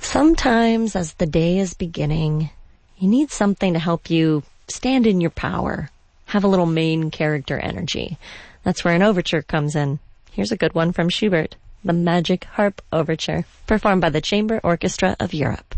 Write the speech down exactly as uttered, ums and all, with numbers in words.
Sometimes, as the day is beginning, you need something to help you stand in your power, have a little main character energy. That's where an overture comes in. Here's a good one from Schubert, the Magic Harp Overture, performed by the Chamber Orchestra of Europe.